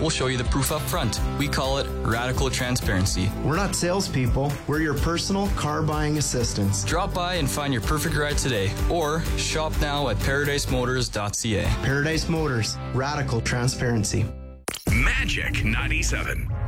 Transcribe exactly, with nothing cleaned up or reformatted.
we'll show you the proof up front. We call it radical transparency. We're not salespeople. We're your personal car buying assistants. Drop by and find your perfect ride today, or shop now at paradise motors dot c a. Paradise Motors, radical transparency. Magic ninety-seven.